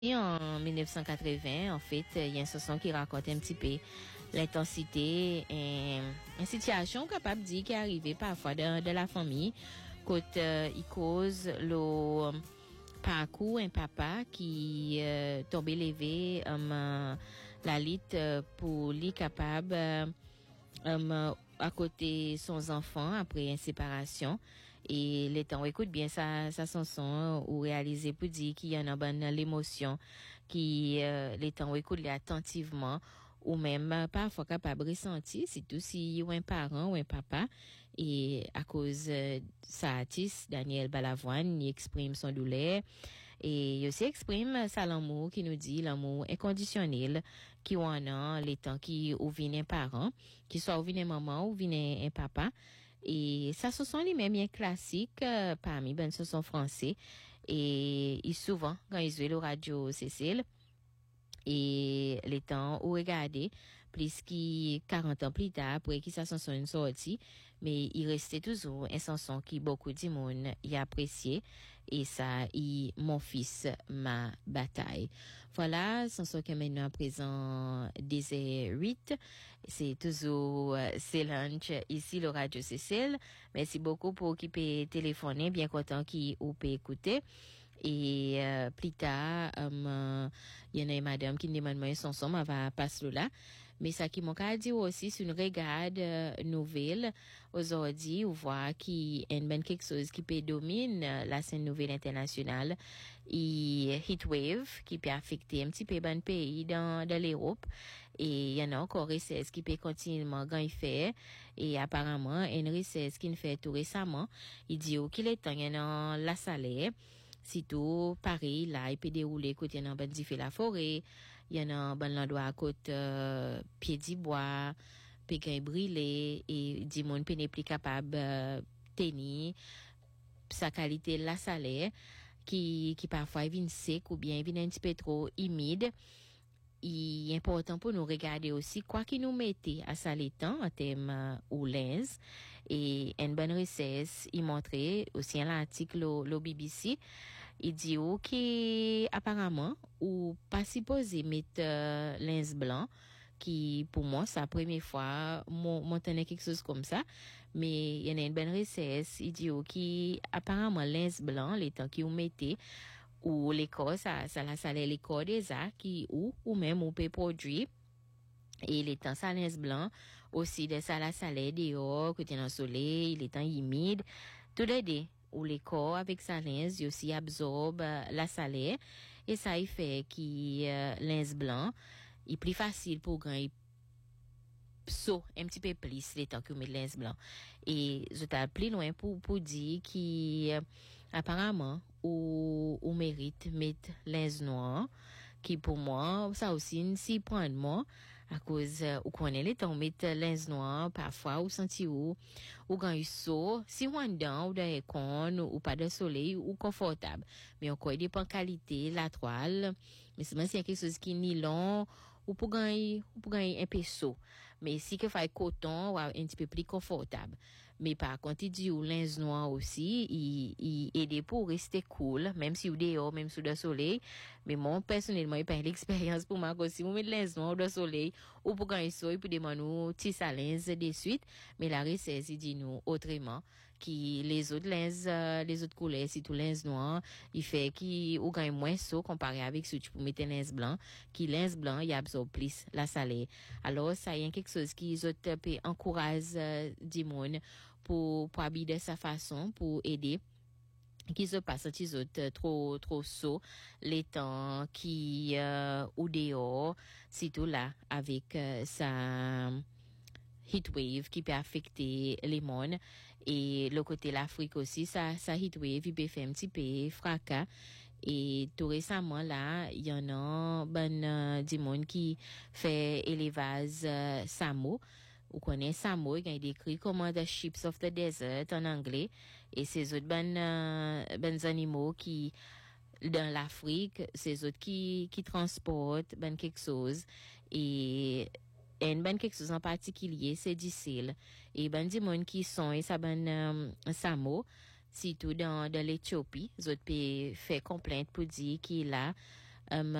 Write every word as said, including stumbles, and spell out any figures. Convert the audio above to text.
Et en dix-neuf cent quatre-vingts, en fait, il y a une chanson qui raconte un petit peu l'intensité et une situation capable de dire qui est arrivée parfois dans de la famille. Quand euh, il cause le parcours un papa qui euh, tombé levé um, la lutte euh, pour lui capable euh, um, à côté son enfant après une séparation. Et les temps écoute bien sa sa chanson ou réaliser pour dire qu'il y en a bonne l'émotion qui euh, les temps écoute les attentivement ou même parfois capable ressentir surtout si y a un parent ou un papa et à cause euh, sa artiste Daniel Balavoine il exprime son douleur et il aussi exprime sa l'amour qui nous dit l'amour inconditionnel qui on a les temps qui ou vient un parent qui soit ou vient maman ou vient un papa. Et ça, ce sont les mêmes bien classiques euh, parmi ben ce sont français et ils souvent quand ils jouent le radio Cécile et les temps où regarder plus qui quarante ans plus tard après qui ça chanson une sortie mais il restait toujours un chanson qui beaucoup de monde y apprécié et ça il mon fils ma bataille voilà chanson qui est maintenant à présent désert huit c'est toujours euh, c'est lunch ici le radio Cécile merci beaucoup pour qui peut téléphoner bien content qui ou peut écouter. Et euh, plus tard, il um, y en a une madame qui demande moi son son, elle va passer là. Mais ça qui m'a dit aussi, c'est une regarde euh, nouvelle aujourd'hui, on voit qu'il y a ben quelque chose qui peut dominer euh, la scène nouvelle internationale. Et Heatwave qui peut affecter un petit peu ben pays dans dans l'Europe. Et il y en a encore recherche qui peut continuellement gagner faire. Et apparemment, une recherche qui fait tout récemment, il dit qu'il est temps il y en a la salaire. Sitôt Paris là il peut dérouler côté dans ben fait la forêt il y en a ben l'endroit à côté euh, pied du bois pékin brûlé et dit mon peut n'est plus capable euh, tenir sa qualité la salaire qui qui parfois vient sec ou bien vient un petit peu trop humide. Il est important pour nous regarder aussi quoi qui nous mettait à ça les temps en termes euh, ou lens et une bonne recherche il montrait aussi un article au, au B B C il dit oh, qui apparemment ou pas supposé mettre euh, lens blanc qui pour moi c'est la première fois m'entendait quelque chose comme ça mais il y en a une bonne recherche il dit oh, qui apparemment lens blanc les temps qui vous mettez ou l'école ça ça la ça l'école des arts qui ou ou même on peut produire et les temps salins blanc aussi de ça la salade dehors que dans le soleil les temps humide tout les deux ou l'école avec salins il aussi absorbe euh, la salade et ça il fait qui euh, lins blanc il plus facile pour grand so un petit peu plus les temps que met lins blanc et je t'ai plus loin pour pour dire qui euh, apparemment ou ou mérite mettre lins noirs qui pour moi ça aussi si prendre moi à cause euh, ou connaît les temps mettre lins noirs parfois ou senti ou ou quand il saut si on dedans ou dans con ou pas de soleil ou confortable mais encore dépend qualité la toile mais c'est même s'il y a quelque chose qui ni long ou pour gagner ou pour gagner un peu chaud mais si que fait coton ou un petit peu plus confortable mais par contre il dit ou lins noir aussi il il aide pour rester cool même si ou dehors même sous le soleil mais moi personnellement il pas l'expérience pour moi aussi moi mettre lins noir au soleil ou pour gagner chaud pour demander nous petit salins de suite mais la recette il dit nous autrement qui les autres lins euh, les autres couleurs si tout lins noir il fait qui ou gagne moins chaud comparé avec ce tu peux mettre lins blanc qui lins blanc il absorbe plus la salée alors ça y a quelque chose qui les autres peut encourager euh, du monde pour pour habiller de sa façon pour aider qui se passe des autres trop trop chaud les temps qui euh, ou dehors surtout là avec euh, sa heatwave qui peut affecter les mondes et le côté l'Afrique aussi ça ça heatwave il peut faire un petit peu fracas et tout récemment là il y en a ben euh, du monde qui fait élevage euh, samo ou connaît samo il y a décrit comment the ships of the desert en anglais et ces autres ben euh, ben animaux qui dans l'Afrique ces autres qui qui transportent ben quelque chose et et ben quelque chose en particulier c'est difficile et ben du monde qui sont et ça ben euh, samo surtout dans dans l'Éthiopie, les autres pays fait complainte pour dire qu'il a euh,